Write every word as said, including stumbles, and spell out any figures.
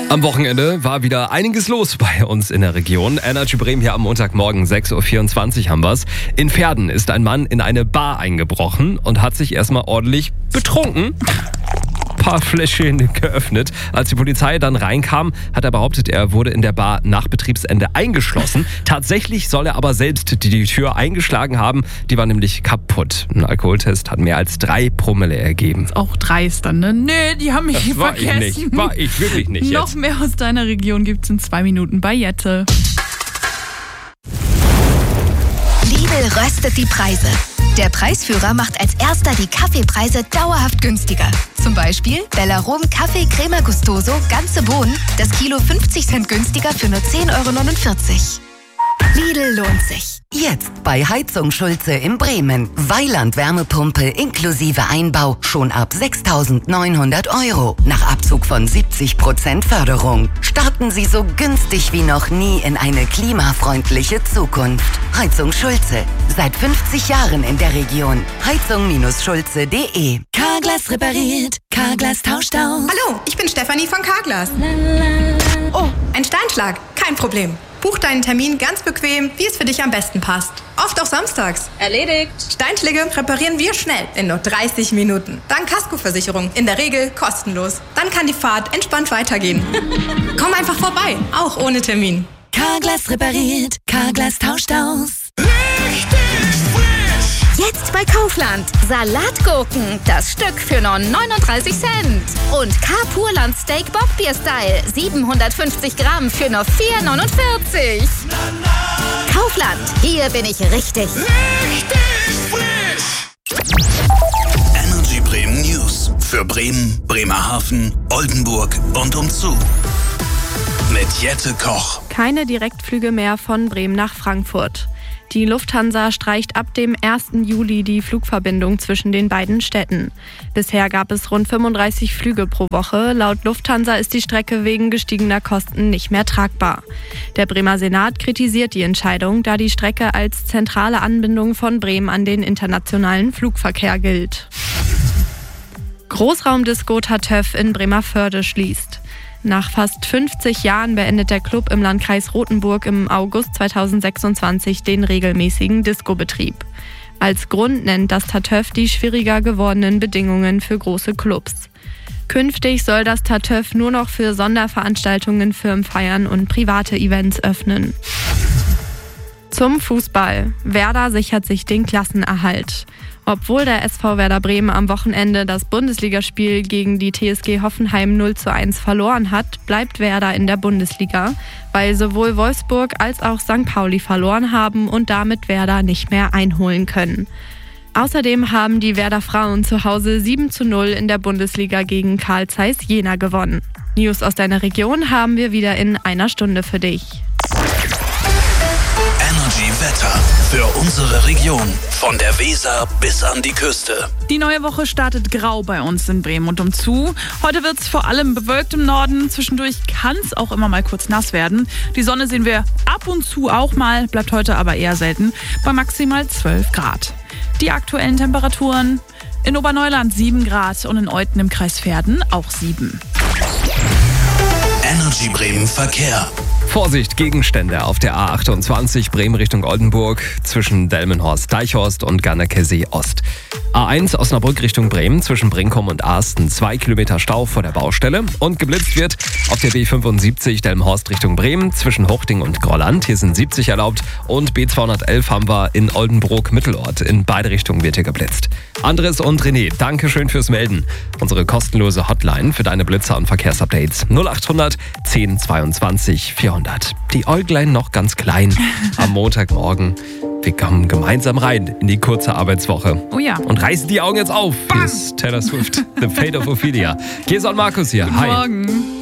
Am Wochenende war wieder einiges los bei uns in der Region. Energy Bremen hier am Montagmorgen, sechs Uhr vierundzwanzig haben wir's. In Verden ist ein Mann in eine Bar eingebrochen und hat sich erstmal ordentlich betrunken. Paar Fläschchen geöffnet. Als die Polizei dann reinkam, hat er behauptet, er wurde in der Bar nach Betriebsende eingeschlossen. Tatsächlich soll er aber selbst die, die Tür eingeschlagen haben. Die war nämlich kaputt. Ein Alkoholtest hat mehr als drei Promille ergeben. Ist auch dreist dann, ne? Nee, die haben mich Das war vergessen. ich nicht. War ich wirklich nicht Noch jetzt. mehr aus deiner Region gibt's in zwei Minuten bei Jette. Lidl röstet die Preise. Der Preisführer macht als erster die Kaffeepreise dauerhaft günstiger. Zum Beispiel Bellarom Kaffee Crema Gustoso, ganze Bohnen, das Kilo fünfzig Cent günstiger für nur zehn Euro neunundvierzig. Lidl lohnt sich. Jetzt bei Heizung Schulze in Bremen. Weiland Wärmepumpe inklusive Einbau schon ab sechstausendneunhundert Euro. Nach Abzug von siebzig Prozent Förderung. Starten Sie so günstig wie noch nie in eine klimafreundliche Zukunft. Heizung Schulze. Seit fünfzig Jahren in der Region. heizung Schulze punkt de. Carglass repariert, Carglass tauscht aus. Hallo, ich bin Stefanie von Carglass. Oh, ein Steinschlag. Kein Problem. Buch deinen Termin ganz bequem, wie es für dich am besten passt. Oft auch samstags. Erledigt. Steinschläge reparieren wir schnell, in nur dreißig Minuten. Dank Kaskoversicherung, in der Regel kostenlos. Dann kann die Fahrt entspannt weitergehen. Komm einfach vorbei, auch ohne Termin. Carglass repariert, Carglass tauscht aus. Jetzt bei Kaufland. Salatgurken, das Stück für nur neununddreißig Cent. Und K-Purland Steak Bockbier-Style, siebenhundertfünfzig Gramm für nur vier neunundvierzig. Kaufland, hier bin ich richtig. Richtig frisch! Energy Bremen News für Bremen, Bremerhaven, Oldenburg und umzu. Mit Jette Koch. Keine Direktflüge mehr von Bremen nach Frankfurt. Die Lufthansa streicht ab dem ersten Juli die Flugverbindung zwischen den beiden Städten. Bisher gab es rund fünfunddreißig Flüge pro Woche. Laut Lufthansa ist die Strecke wegen gestiegener Kosten nicht mehr tragbar. Der Bremer Senat kritisiert die Entscheidung, da die Strecke als zentrale Anbindung von Bremen an den internationalen Flugverkehr gilt. Großraumdisco Tatöff in Bremervörde schließt. Nach fast fünfzig Jahren beendet der Club im Landkreis Rothenburg im August zweitausendsechsundzwanzig den regelmäßigen Discobetrieb. Als Grund nennt das Tatöff die schwieriger gewordenen Bedingungen für große Clubs. Künftig soll das Tatöff nur noch für Sonderveranstaltungen, Firmenfeiern und private Events öffnen. Zum Fußball. Werder sichert sich den Klassenerhalt. Obwohl der S V Werder Bremen am Wochenende das Bundesligaspiel gegen die T S G Hoffenheim null zu eins verloren hat, bleibt Werder in der Bundesliga, weil sowohl Wolfsburg als auch Sankt Pauli verloren haben und damit Werder nicht mehr einholen können. Außerdem haben die Werder Frauen zu Hause sieben zu null in der Bundesliga gegen Carl Zeiss Jena gewonnen. News aus deiner Region haben wir wieder in einer Stunde für dich. Energy Wetter für unsere Region. Von der Weser bis an die Küste. Die neue Woche startet grau bei uns in Bremen und umzu. Heute wird es vor allem bewölkt im Norden. Zwischendurch kann es auch immer mal kurz nass werden. Die Sonne sehen wir ab und zu auch mal, bleibt heute aber eher selten, bei maximal zwölf Grad. Die aktuellen Temperaturen: in Oberneuland sieben Grad und in Euthen im Kreis Verden auch sieben. Energy Bremen Verkehr. Vorsicht, Gegenstände auf der A achtundzwanzig Bremen Richtung Oldenburg zwischen Delmenhorst-Deichhorst und Garnackersee Ost. A eins Osnabrück Richtung Bremen zwischen Brinkum und Arsten, zwei Kilometer Stau vor der Baustelle. Und geblitzt wird auf der B fünfundsiebzig Delmenhorst Richtung Bremen zwischen Hochting und Grolland. Hier sind siebzig erlaubt. Und B zweihundertelf haben wir in Oldenburg-Mittelort. In beide Richtungen wird hier geblitzt. Andres und René, danke schön fürs Melden. Unsere kostenlose Hotline für deine Blitzer und Verkehrsupdates null achthundert zehn zweiundzwanzig vierhundert. Die Äuglein noch ganz klein am Montagmorgen. Wir kommen gemeinsam rein in die kurze Arbeitswoche. Oh ja. Und reißen die Augen jetzt auf. Hier ist Taylor Swift, The Fate of Ophelia. Geson Markus hier. Guten Hi. Morgen.